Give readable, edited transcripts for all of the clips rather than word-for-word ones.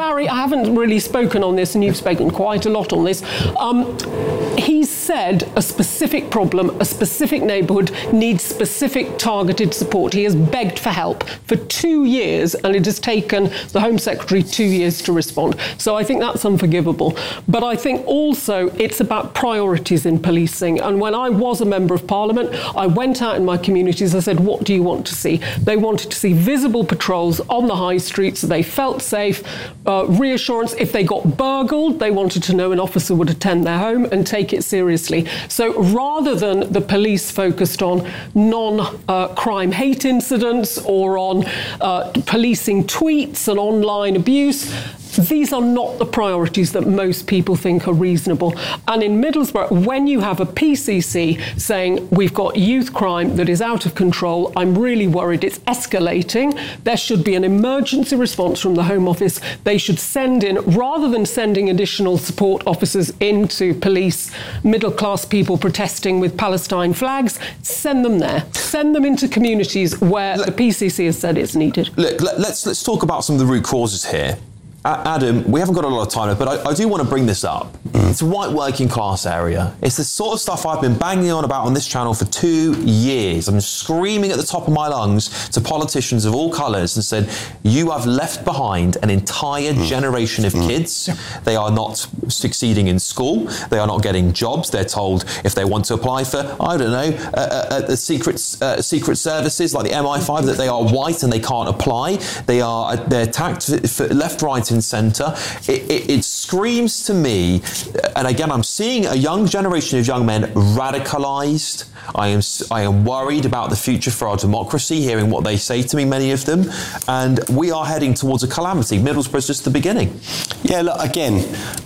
Barry, I haven't really spoken on this, and you've spoken quite a lot on this. He said a specific problem, a specific neighbourhood needs specific targeted support. He has begged for help for 2 years, and it has taken the Home Secretary 2 years to respond. So I think that's unforgivable. But I think also it's about priorities in policing. And when I was a Member of Parliament, I went out in my communities, I said, what do you want to see? They wanted to see visible patrols on the high streets so they felt safe, reassurance. If they got burgled, they wanted to know an officer would attend their home and take it seriously. So rather than the police focused on non-crime hate incidents or on policing tweets and online abuse, these are not the priorities that most people think are reasonable. And in Middlesbrough, when you have a PCC saying we've got youth crime that is out of control, I'm really worried it's escalating, there should be an emergency response from the Home Office. They should send in, rather than sending additional support officers in to police middle-class people protesting with Palestine flags, send them there. Send them into communities where the PCC has said it's needed. Look, let's talk about some of the root causes here. Adam, we haven't got a lot of time, but I do want to bring this up. It's a white working class area. It's the sort of stuff I've been banging on about on this channel for 2 years. I'm screaming at the top of my lungs to politicians of all colours and said, you have left behind an entire generation of kids. They are not succeeding in school. They are not getting jobs. They're told if they want to apply for, I don't know, the secret services like the MI5 that they are white and they can't apply. They're attacked for left, right and centre. It screams to me, and again, I'm seeing a young generation of young men radicalised. I am worried about the future for our democracy, hearing what they say to me, many of them, and we are heading towards a calamity. Middlesbrough's just the beginning. Yeah, look, again,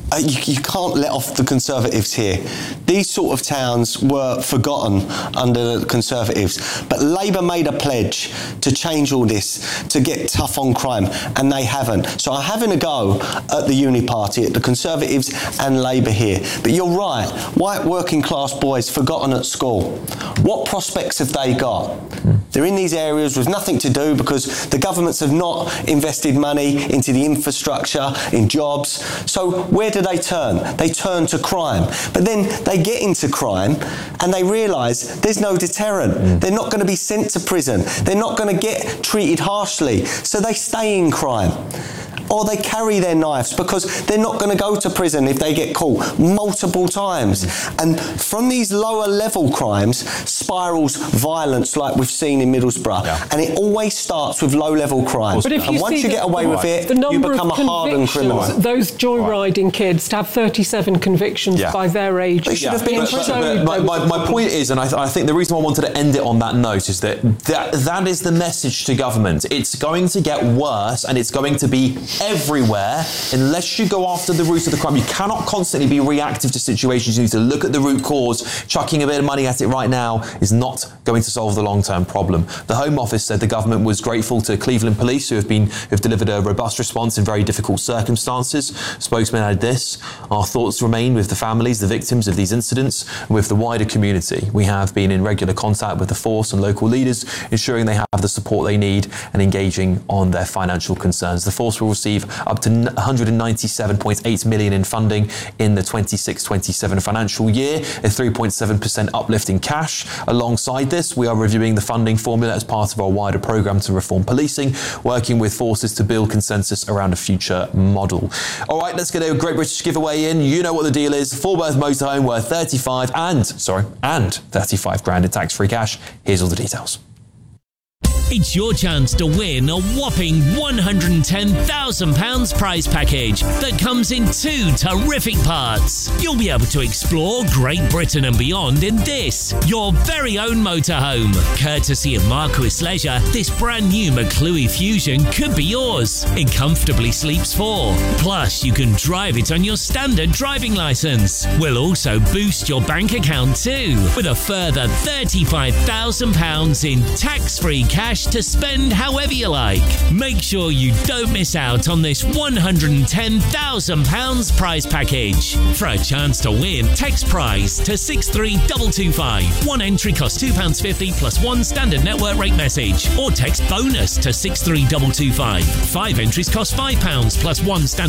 you can't let off the Conservatives here. These sort of towns were forgotten under the Conservatives, but Labour made a pledge to change all this, to get tough on crime, and they haven't. So I'm having a go at the Uni Party, at the Conservatives and Labour here. But you're right, white working class boys forgotten at school. What prospects have they got? They're in these areas with nothing to do because the governments have not invested money into the infrastructure, in jobs. So where do they turn? They turn to crime. But then they get into crime and they realise there's no deterrent. They're not going to be sent to prison. They're not going to get treated harshly. So they stay in crime. Or they carry their knives because they're not going to go to prison if they get caught multiple times. And from these lower level crimes spirals violence like we've seen in Middlesbrough. Yeah. And it always starts with low level crime. But if and once you get away with it, you become a hardened criminal. Those joyriding kids to have 37 convictions by their age. They should have been in prison. My point is, and I think the reason I wanted to end it on that note is that is the message to government. It's going to get worse and it's going to be everywhere unless you go after the root of the crime. You cannot constantly be reactive to situations. You need to look at the root cause. Chucking a bit of money at it right now is not going to solve the long-term problem. The Home Office said the government was grateful to Cleveland Police who have delivered a robust response in very difficult circumstances. Spokesman added this: our thoughts remain with the families, the victims of these incidents, and with the wider community. We have been in regular contact with the force and local leaders, ensuring they have the support they need and engaging on their financial concerns. The force will receive up to £197.8 million in funding in the 26-27 financial year, a 3.7% uplift in cash. Alongside this, we are reviewing the funding formula as part of our wider programme to reform policing, working with forces to build consensus around a future model. All right, let's get a Great British giveaway in. You know what the deal is. Full-berth motorhome worth 35 grand in tax-free cash. Here's all the details. It's your chance to win a whopping £110,000 prize package that comes in 2 terrific parts. You'll be able to explore Great Britain and beyond in this, your very own motorhome. Courtesy of Marquis Leisure, this brand new McClue Fusion could be yours. It comfortably sleeps 4. Plus, you can drive it on your standard driving licence. We'll also boost your bank account too, with a further £35,000 in tax-free cash to spend however you like. Make sure you don't miss out on this £110,000 prize package. For a chance to win, text prize to 63225. One entry costs £2.50 plus one standard network rate message, or text bonus to 63225. 5 entries cost £5 plus one standard